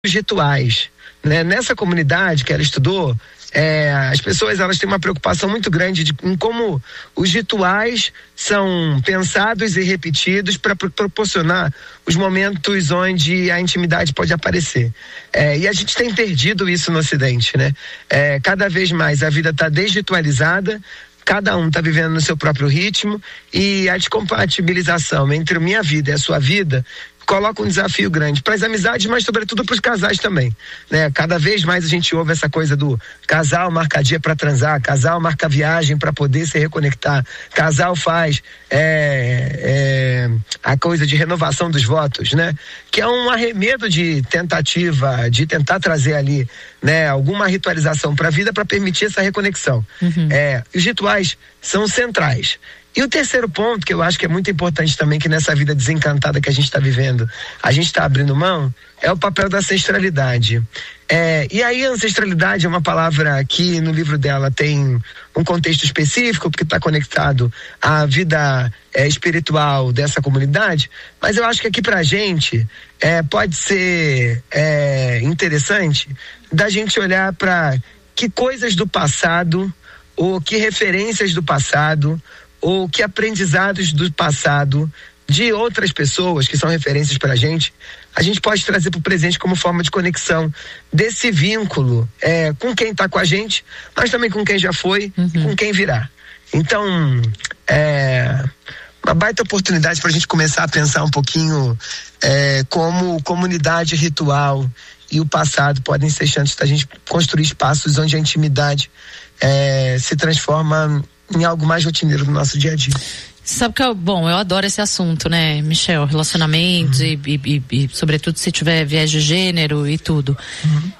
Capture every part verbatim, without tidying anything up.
os rituais, né? Nessa comunidade que ela estudou, é, as pessoas elas têm uma preocupação muito grande de, em como os rituais são pensados e repetidos para proporcionar os momentos onde a intimidade pode aparecer. É, e a gente tem perdido isso no Ocidente, né? É, cada vez mais a vida está desritualizada, cada um está vivendo no seu próprio ritmo, e a descompatibilização entre a minha vida e a sua vida coloca um desafio grande para as amizades, mas sobretudo para os casais também, né? Cada vez mais a gente ouve essa coisa do casal marca dia para transar, casal marca viagem para poder se reconectar, casal faz é, é, a coisa de renovação dos votos, né? Que é um arremedo de tentativa de tentar trazer ali, né, alguma ritualização para a vida para permitir essa reconexão. Uhum. É, os rituais são centrais. E o terceiro ponto, que eu acho que é muito importante também, que nessa vida desencantada que a gente está vivendo, a gente está abrindo mão, é o papel da ancestralidade. É, e aí a ancestralidade é uma palavra que no livro dela tem um contexto específico, porque está conectado à vida é, espiritual dessa comunidade, mas eu acho que aqui pra gente é, pode ser é, interessante da gente olhar para que coisas do passado, ou que referências do passado, ou que aprendizados do passado de outras pessoas que são referências para a gente, a gente pode trazer para o presente como forma de conexão desse vínculo é, com quem está com a gente, mas também com quem já foi, uhum. com quem virá. Então, é uma baita oportunidade para a gente começar a pensar um pouquinho é, como comunidade ritual e o passado podem ser chances da gente construir espaços onde a intimidade é, se transforma em algo mais rotineiro do nosso dia a dia. Sabe que eu, bom, eu adoro esse assunto, né, Michel? Relacionamentos uhum. e, e, e, sobretudo, se tiver viés de gênero e tudo. Uhum.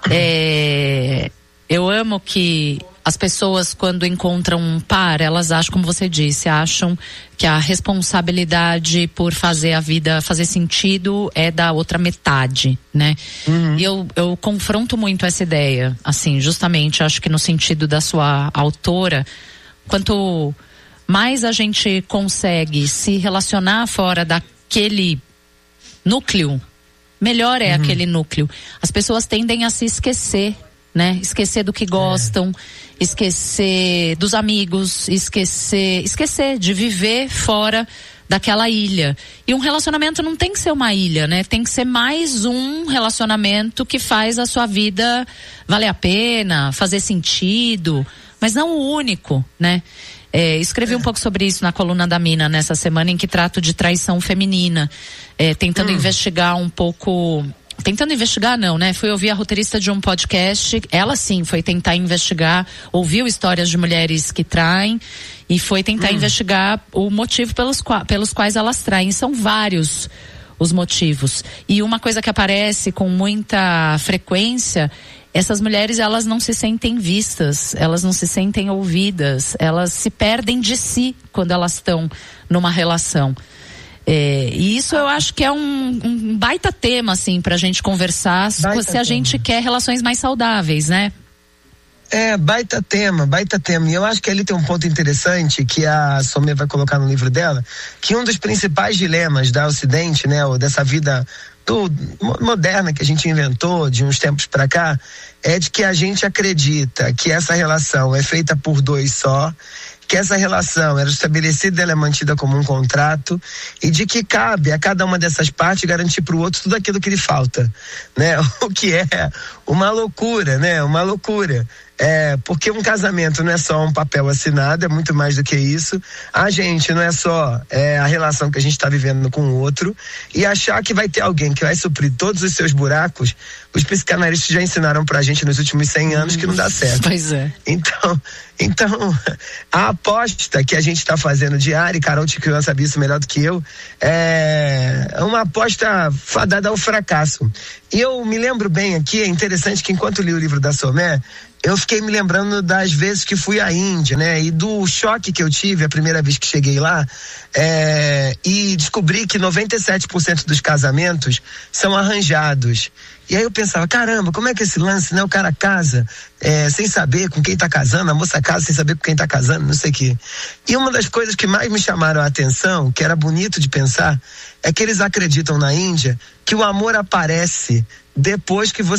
É, eu amo que as pessoas, quando encontram um par, elas acham, como você disse, acham que a responsabilidade por fazer a vida fazer sentido é da outra metade, né? Uhum. E eu, eu confronto muito essa ideia, assim, justamente, acho que no sentido da sua autora, quanto mais a gente consegue se relacionar fora daquele núcleo, melhor é uhum. aquele núcleo. As pessoas tendem a se esquecer, né? Esquecer do que gostam, é. esquecer dos amigos, esquecer, esquecer de viver fora daquela ilha. E um relacionamento não tem que ser uma ilha, né? Tem que ser mais um relacionamento que faz a sua vida valer a pena, fazer sentido, mas não o único, né? É, escrevi é. um pouco sobre isso na coluna da Mina nessa semana, em que trato de traição feminina, é, tentando hum. investigar um pouco, tentando investigar não, né? Fui ouvir a roteirista de um podcast, ela sim foi tentar investigar, ouviu histórias de mulheres que traem e foi tentar hum. investigar o motivo pelos, pelos quais elas traem. São vários os motivos, e uma coisa que aparece com muita frequência: essas mulheres, elas não se sentem vistas, elas não se sentem ouvidas, elas se perdem de si quando elas estão numa relação. É, e isso eu acho que é um, um baita tema, assim, pra gente conversar, baita se a tema. gente quer relações mais saudáveis, né? É, baita tema, baita tema. E eu acho que ali tem um ponto interessante que a Sommer vai colocar no livro dela, que um dos principais dilemas da Ocidente, né, ou dessa vida do, moderna que a gente inventou de uns tempos pra cá, é de que a gente acredita que essa relação é feita por dois só, que essa relação era estabelecida, ela é mantida como um contrato, e de que cabe a cada uma dessas partes garantir para o outro tudo aquilo que lhe falta, né? O que é uma loucura, né? Uma loucura. É, porque um casamento não é só um papel assinado, é muito mais do que isso. A gente não é só é, a relação que a gente está vivendo com o outro, e achar que vai ter alguém que vai suprir todos os seus buracos, os psicanalistas já ensinaram pra gente nos últimos cem anos que não dá certo. Pois é. Então, então a aposta que a gente está fazendo diária, e Carol Tiquian sabe isso melhor do que eu, é uma aposta fadada ao fracasso. E eu me lembro bem aqui, é interessante que enquanto li o livro da Sommer, eu fiquei me lembrando das vezes que fui à Índia, né? E do choque que eu tive a primeira vez que cheguei lá, é, e descobri que noventa e sete por cento dos casamentos são arranjados. E aí eu pensava, caramba, como é que esse lance, né? O cara casa é, sem saber com quem tá casando, a moça casa sem saber com quem tá casando, não sei o quê. E uma das coisas que mais me chamaram a atenção, que era bonito de pensar, é que eles acreditam na Índia que o amor aparece depois que você